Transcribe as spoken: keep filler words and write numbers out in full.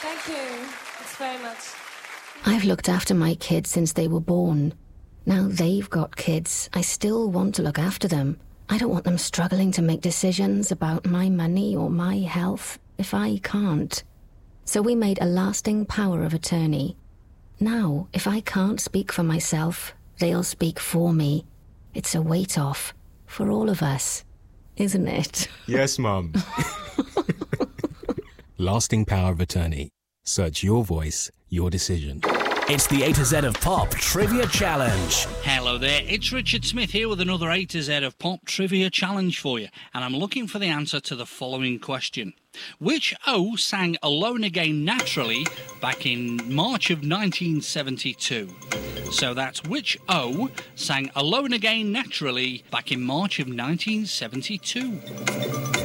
Thank you. It's very much. I've looked after my kids since they were born. Now they've got kids. I still want to look after them. I don't want them struggling to make decisions about my money or my health if I can't. So we made a lasting power of attorney. Now, if I can't speak for myself, they'll speak for me. It's a weight off for all of us, isn't it? Yes, Mum. Lasting power of attorney. Search your voice, your decision. It's the A to Z of Pop Trivia Challenge. Hello there, it's Richard Smith here with another A to Z of Pop Trivia Challenge for you, and I'm looking for the answer to the following question. Which O sang Alone Again Naturally back in March of nineteen seventy-two? So that's which O sang Alone Again Naturally back in March of nineteen seventy-two?